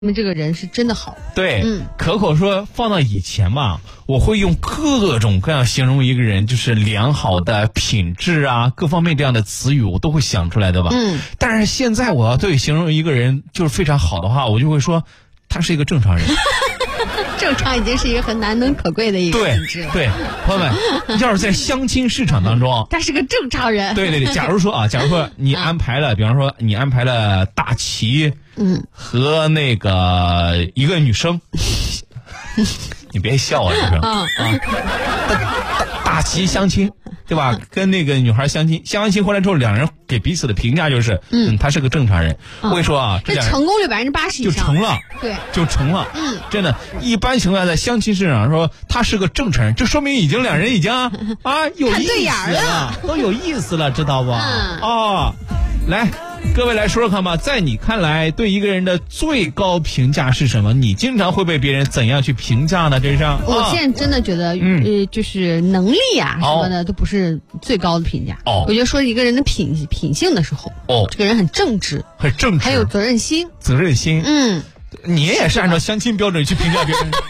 们这个人是真的好。 对，可口说放到以前吧，我会用各种各样形容一个人，就是良好的品质啊，各方面这样的词语我都会想出来的吧。但是现在我要对形容一个人就是非常好的话，我就会说他是一个正常人。 正常已经是一个很难能可贵的一个品质了。 对，朋友们，要是在相亲市场当中， 他是个正常人。 对，假如说你安排了，比方说你安排了大齐，和那个一个女生，你别笑啊，这是大齐相亲，对吧？跟那个女孩相亲，相完亲回来之后，两人给彼此的评价就是，他是个正常人。我跟你说啊， 这成功率80%以上就成了， 对， 就成了。真的，一般情况下在相亲市场说他是个正常人，这说明两人已经有意思了，都有意思了，知道不？来。各位来说说看吧，在你看来，对一个人的最高评价是什么？你经常会被别人怎样去评价呢？这是我现在真的觉得，就是能力啊什么的都不是最高的评价。我觉得说一个人的品性的时候，这个人很正直，还有责任心。你也是按照相亲标准去评价别人。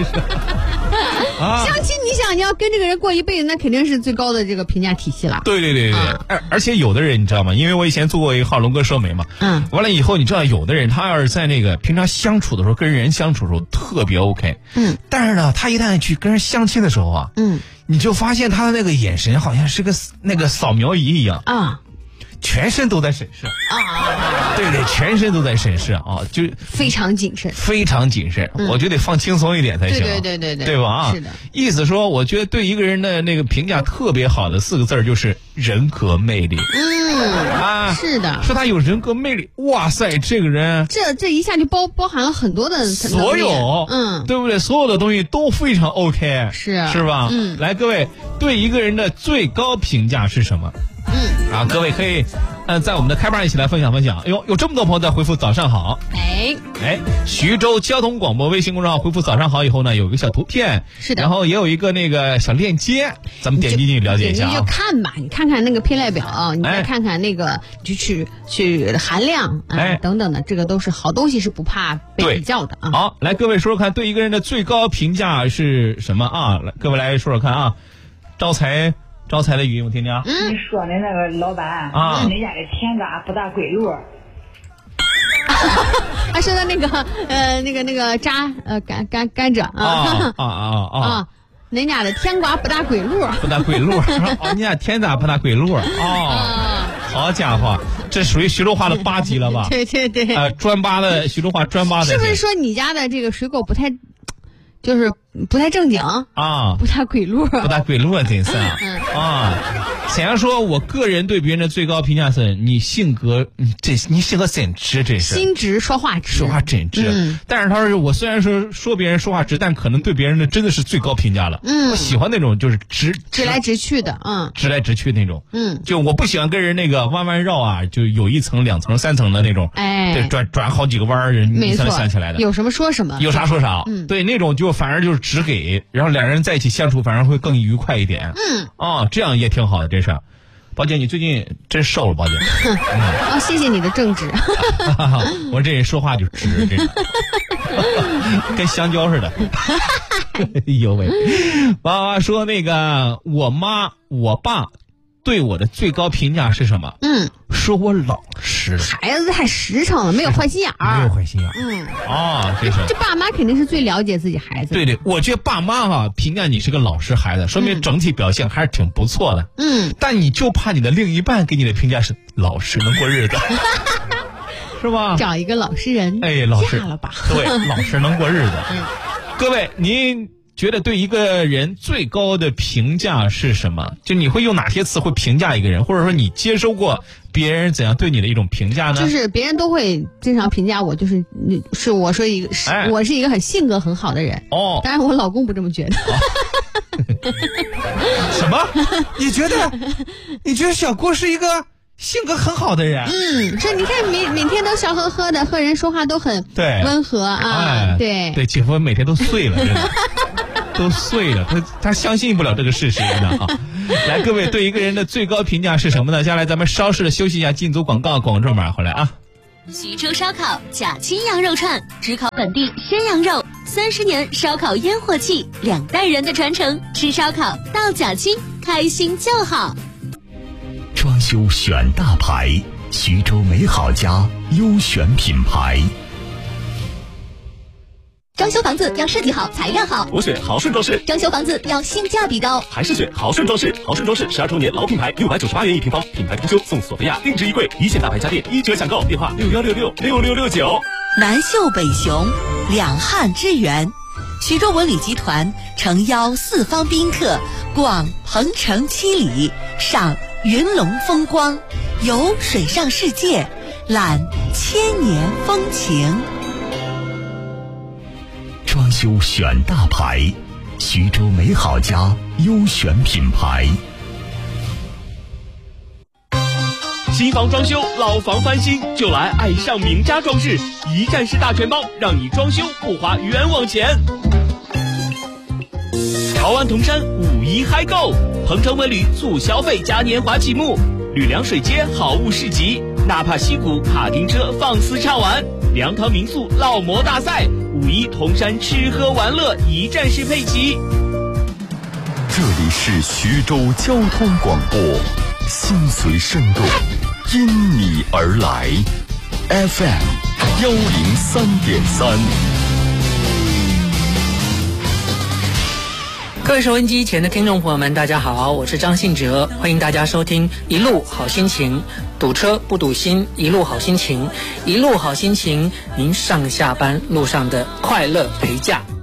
相亲，你要跟这个人过一辈子，那肯定是最高的这个评价体系了。 对，而且有的人你知道吗？因为我以前做过一个号龙哥说媒嘛，完了以后你知道，有的人他要是在那个平常相处的时候，跟人相处的时候特别 OK，但是呢，他一旦去跟人相亲的时候啊，你就发现他的那个眼神好像是个那个扫描仪一样全身都在审视对，全身都在审视就非常谨慎， 我觉得放轻松一点才行。对吧？ 是的。 意思说，我觉得对一个人的那个评价特别好的4个字就是人格魅力。 是的。 说他有人格魅力，哇塞，这个人这一下就包含了很多的所有，对不对？所有的东西都非常 OK，是吧？来，各位，对一个人的最高评价是什么？各位可以在我们的开班一起来分享。有这么多朋友在回复早上好。徐州交通广播微信公众号回复早上好以后呢，有一个小图片， 是的， 然后也有一个那个小链接，咱们点击进去了解一下。 你就看吧，你看看那个配列表，你再看看那个就去含量等等的，这个都是好东西，是不怕被比较的啊。 好，来各位说说看，对一个人的最高评价是什么啊？来，各位来说说看啊。招财的语音我听听。 你说的那个老板人家的甜瓜不大归路。 他说的那个渣甘蔗恁家的甜瓜不大归路。 你家甜瓜不大归路好家伙，这属于徐州话的8级了吧？ 对专8的徐州话专8的。 是不是说你家的这个水果不太正经不太归路， 真是想要说，我个人对别人的最高评价是你性格，你性格真直，真是心直，说话真直。但是他说，我虽然说别人说话直，但可能对别人的真的是最高评价了。我喜欢那种就是直来直去的， 直来直去那种。就我不喜欢跟人那个弯弯绕啊，就有1层、2层、3层的那种。对，转好几个弯人你才能想起来的。 有什么说什么， 有啥说啥。对，那种就反而就是直给，然后两人在一起相处反而会更愉快一点。这样也挺好的，这是。宝姐，你最近真瘦了，宝姐。 谢谢你的正直。 我这人说话就直，这跟香蕉似的。哎呦喂！娃娃说那个我妈我爸对我的最高评价是什么？说我老实。 孩子太实诚了，没有坏心眼儿。这爸妈肯定是最了解自己孩子。 对，我觉得爸妈评价你是个老实孩子，说明整体表现还是挺不错的。但你就怕你的另一半给你的评价是老实能过日子。是吧？ 找一个老实人， 老实嫁了吧。 对，老实能过日子。各位，您觉得对一个人最高的评价是什么？就你会用哪些词汇评价一个人，或者说你接收过别人怎样对你的一种评价呢？ 就是别人都会经常评价我，我说一个我是一个性格很好的人。当然我老公不这么觉得。 什么？你觉得小郭是一个性格很好的人？ 说你看每天都笑呵呵的，和人说话都很温和啊。 对，姐夫每天都碎了，真的。都碎了，他相信不了这个事实的。来，各位，对一个人的最高评价是什么呢？接下来咱们稍事的休息一下，进组广告，广州马上回来啊。 徐州烧烤假亲羊肉串，只烤本地鲜羊肉，30年烧烤烟火气，2代人的传承，吃烧烤到假亲，开心就好。 装修选大牌，徐州美好家优选品牌。 装修房子要设计好，材料好， 我选豪顺装饰。 装修房子要性价比高， 还是选豪顺装饰。豪顺装饰12周年老品牌，698元1平方，品牌装修送索菲亚定制衣柜，一线大牌家电1折抢购，电话61666669。 南秀北雄，两汉之源。徐州文旅集团诚邀4方宾客逛鹏城7里，赏云龙风光，游水上世界，览千年风情。 装修选大牌，徐州美好家优选品牌。 新房装修，老房翻新，就来爱上名家装饰，一站式大全包，让你装修不花冤枉钱。潮湾铜山5·1嗨购，鹏城文旅促消费嘉年华启幕，吕梁水街好物市集，纳帕溪谷卡丁车放肆畅玩，粮堂民宿烙馍大赛，5·1铜山吃喝玩乐一站式配齐。 这里是徐州交通广播，心随生动，因你而来 FM 103.3。 各位收音机前的听众朋友们，大家好，我是张信哲，欢迎大家收听一路好心情，堵车不堵心，一路好心情，一路好心情，您上下班路上的快乐陪驾。